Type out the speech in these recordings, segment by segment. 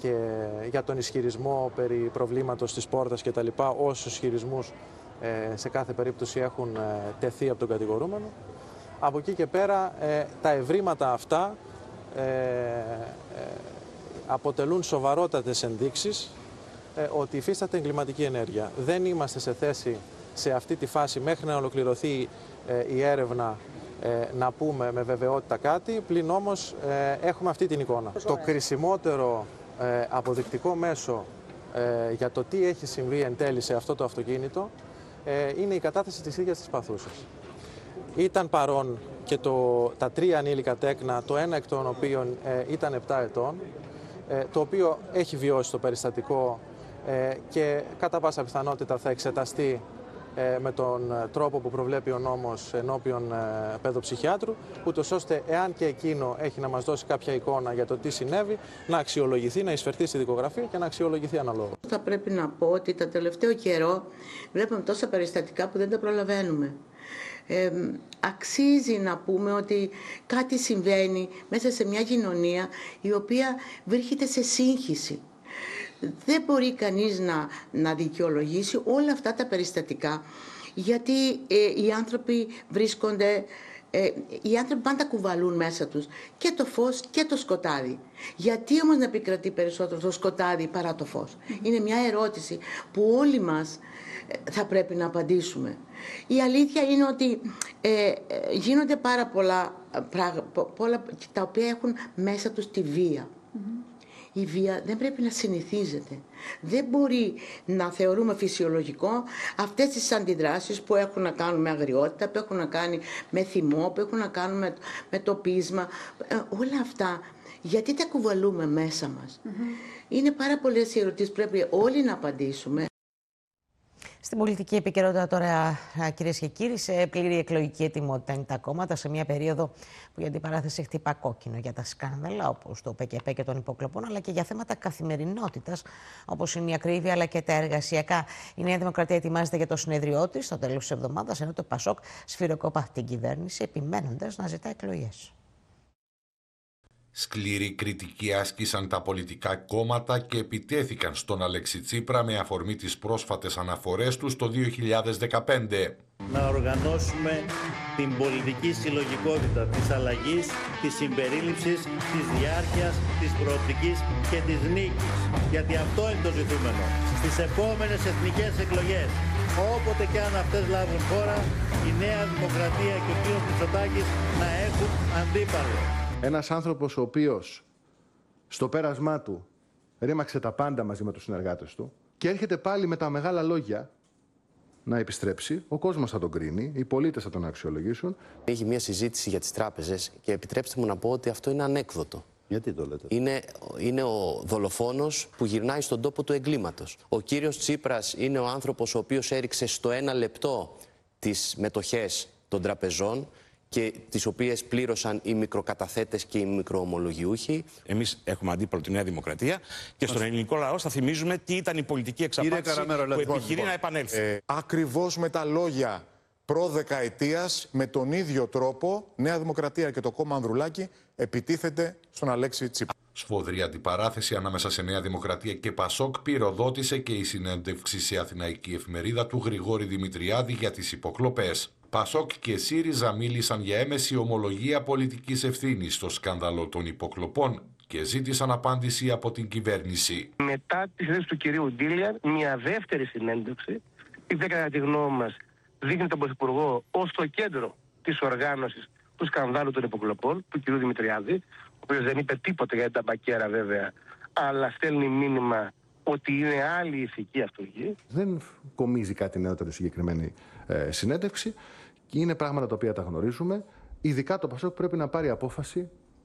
και για τον ισχυρισμό περί προβλήματος της πόρτας κτλ. Όσους ισχυρισμούς σε κάθε περίπτωση έχουν τεθεί από τον κατηγορούμενο. Από εκεί και πέρα τα ευρήματα αυτά αποτελούν σοβαρότατες ενδείξεις ότι υφίσταται εγκληματική ενέργεια. Δεν είμαστε σε θέση σε αυτή τη φάση μέχρι να ολοκληρωθεί η έρευνα να πούμε με βεβαιότητα κάτι, πλην όμως έχουμε αυτή την εικόνα. Το κρισιμότερο αποδεικτικό μέσο για το τι έχει συμβεί εν τέλει σε αυτό το αυτοκίνητο είναι η κατάθεση της ίδιας της παθούσας. Ήταν παρόν και τα 3 ανήλικα τέκνα, το ένα εκ των οποίων ήταν 7 ετών, το οποίο έχει βιώσει το περιστατικό και κατά πάσα πιθανότητα θα εξεταστεί με τον τρόπο που προβλέπει ο νόμος ενώπιον παιδοψυχιάτρου, ούτως ώστε εάν και εκείνο έχει να μας δώσει κάποια εικόνα για το τι συνέβη, να αξιολογηθεί, να εισφερθεί στη δικογραφία και να αξιολογηθεί αναλόγως. Θα πρέπει να πω ότι τα τελευταίο καιρό βλέπουμε τόσα περιστατικά που δεν τα προλαβαίνουμε. Αξίζει να πούμε ότι κάτι συμβαίνει μέσα σε μια κοινωνία η οποία βρίσκεται σε σύγχυση. Δεν μπορεί κανείς να δικαιολογήσει όλα αυτά τα περιστατικά, γιατί οι άνθρωποι βρίσκονται, οι άνθρωποι πάντα κουβαλούν μέσα τους και το φως και το σκοτάδι. Γιατί όμως να επικρατεί περισσότερο το σκοτάδι παρά το φως? Είναι μια ερώτηση που όλοι μας θα πρέπει να απαντήσουμε. Η αλήθεια είναι ότι γίνονται πάρα πολλά τα οποία έχουν μέσα τους τη βία. Η βία δεν πρέπει να συνηθίζεται. Δεν μπορεί να θεωρούμε φυσιολογικό αυτές τις αντιδράσεις που έχουν να κάνουν με αγριότητα, που έχουν να κάνουν με θυμό, που έχουν να κάνουν με το πείσμα. Όλα αυτά, γιατί τα κουβαλούμε μέσα μας? Είναι πάρα πολλές οι ερωτήσεις που πρέπει όλοι να απαντήσουμε. Στην πολιτική επικαιρότητα τώρα, κυρίες και κύριοι, σε πλήρη εκλογική ετοιμότητα είναι τα κόμματα σε μια περίοδο που η αντιπαράθεση χτυπά κόκκινο για τα σκάνδαλα όπως το ΠΚΠ και των υποκλοπών, αλλά και για θέματα καθημερινότητας όπως είναι η ακρίβεια αλλά και τα εργασιακά. Η Νέα Δημοκρατία ετοιμάζεται για το συνεδριό της στο τέλος της εβδομάδας, ενώ το ΠΑΣΟΚ σφυροκόπα την κυβέρνηση, επιμένοντας να ζητά εκλογές. Σκληρή κριτική άσκησαν τα πολιτικά κόμματα και επιτέθηκαν στον Αλέξη Τσίπρα με αφορμή τις πρόσφατες αναφορές του το 2015. Να οργανώσουμε την πολιτική συλλογικότητα της αλλαγής, της συμπερίληψης, της διάρκειας, της προοπτικής και της νίκης. Γιατί αυτό είναι το ζητούμενο. Στις επόμενες εθνικές εκλογές, όποτε και αν αυτές λάβουν χώρα, η Νέα Δημοκρατία και ο κ. Μητσοτάκης να έχουν αντίπαλο. Ένας άνθρωπος ο οποίος στο πέρασμά του ρήμαξε τα πάντα μαζί με τους συνεργάτες του και έρχεται πάλι με τα μεγάλα λόγια να επιστρέψει, ο κόσμος θα τον κρίνει, οι πολίτες θα τον αξιολογήσουν. Έχει μια συζήτηση για τις τράπεζες και επιτρέψτε μου να πω ότι αυτό είναι ανέκδοτο. Γιατί το λέτε? Είναι ο δολοφόνος που γυρνάει στον τόπο του εγκλήματος. Ο κύριος Τσίπρας είναι ο άνθρωπος ο οποίος έριξε στο 1 λεπτό τις μετοχές των τραπεζών και τις οποίες πλήρωσαν οι μικροκαταθέτες και οι μικροομολογιούχοι. Εμείς έχουμε αντίπαλο τη Νέα Δημοκρατία και στον ελληνικό λαό θα θυμίζουμε τι ήταν η πολιτική εξαπάτηση που επιχειρεί να επανέλθει. Ακριβώς με τα λόγια προδεκαετίας, με τον ίδιο τρόπο, Νέα Δημοκρατία και το κόμμα Ανδρουλάκη επιτίθεται στον Αλέξη Τσίπρα. Σφοδρή αντιπαράθεση ανάμεσα σε Νέα Δημοκρατία και ΠΑΣΟΚ πυροδότησε και η συνέντευξη σε αθηναϊκή εφημερίδα του Γρηγόρη Δημητριάδη για τις υποκλοπές. ΠΑΣΟΚ και ΣΥΡΙΖΑ μίλησαν για έμεση ομολογία πολιτικής ευθύνης στο σκάνδαλο των υποκλοπών και ζήτησαν απάντηση από την κυβέρνηση. Μετά τη συνέντευξη του κυρίου Ντίλιαν, μια δεύτερη συνέντευξη, η κατά τη γνώμη μας δείχνει τον Πρωθυπουργό ως το κέντρο της οργάνωσης του σκανδάλου των υποκλοπών, του κυρίου Δημητριάδη, ο οποίος δεν είπε τίποτα για την ταμπακέρα βέβαια, αλλά στέλνει μήνυμα ότι είναι άλλη ηθική αυτοργή. Δεν κομίζει κάτι νεότερο συγκεκριμένη συνέντευξη. Είναι πράγματα τα οποία τα γνωρίζουμε. Ειδικά το ΠΑΣΟΚ πρέπει να πάρει απόφαση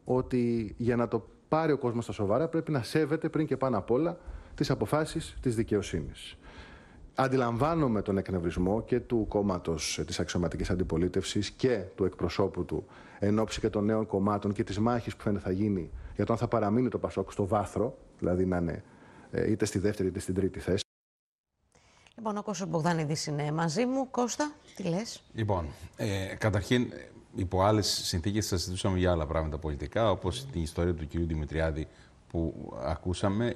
ότι για να το πάρει ο κόσμος στα σοβαρά πρέπει να σέβεται πριν και πάνω απ' όλα τις αποφάσεις της δικαιοσύνης. Αντιλαμβάνομαι τον εκνευρισμό και του κόμματος της αξιωματικής αντιπολίτευσης και του εκπροσώπου του εν ώψη και των νέων κομμάτων και της μάχης που φαίνεται θα γίνει για το αν θα παραμείνει το ΠΑΣΟΚ στο βάθρο, δηλαδή να είναι είτε στη δεύτερη είτε στην τρίτη θέση. Λοιπόν, ο Κώστας Μπογδάνηδης είναι μαζί μου. Κώστα, τι λες? Λοιπόν, καταρχήν, υπό άλλες συνθήκες θα συζητούσαμε για άλλα πράγματα πολιτικά, όπως την ιστορία του κ. Δημητριάδη που ακούσαμε.